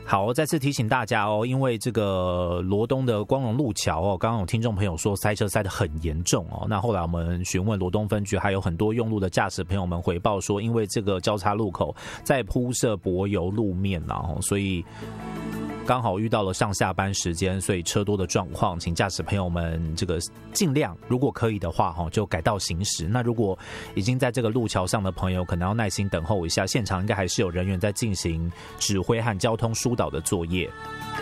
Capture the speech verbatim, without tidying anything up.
好，再次提醒大家哦，因为这个罗东的光荣路桥哦，刚刚有听众朋友说塞车塞得很严重哦。那后来我们询问罗东分局，还有很多用路的驾驶朋友们回报说，因为这个交叉路口在铺设柏油路面啦，所以刚好遇到了上下班时间，所以车多的状况，请驾驶朋友们这个尽量，如果可以的话就改道行驶。那如果已经在这个路桥上的朋友，可能要耐心等候一下，现场应该还是有人员在进行指挥和交通疏导的作业。